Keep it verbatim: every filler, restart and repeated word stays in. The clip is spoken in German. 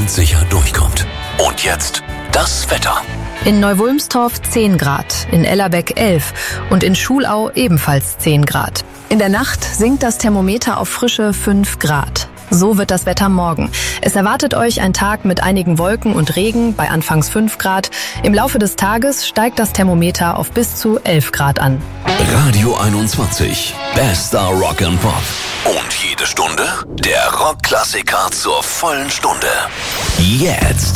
und sicher durchkommt. Und jetzt das Wetter. In Neuwulmstorf zehn Grad, in Ellerbeck elf und in Schulau ebenfalls zehn Grad. In der Nacht sinkt das Thermometer auf frische fünf Grad. So wird das Wetter morgen. Es erwartet euch ein Tag mit einigen Wolken und Regen bei anfangs fünf Grad. Im Laufe des Tages steigt das Thermometer auf bis zu elf Grad an. Radio einundzwanzig. Bester Rock and Pop. Und jede Stunde der Rockklassiker zur vollen Stunde. Jetzt.